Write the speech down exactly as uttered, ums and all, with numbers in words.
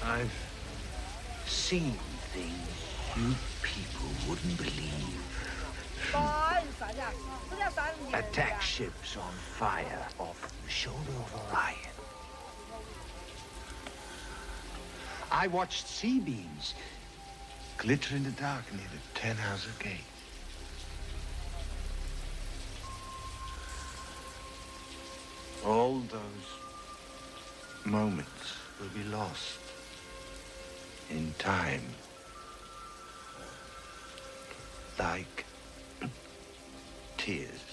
I've seen things you people wouldn't believe. Attack ships on fire off the shoulder of Orion. I watched sea beams glitter in the dark near the Ten Hauser Gate. All those moments will be lost in time. Like tears.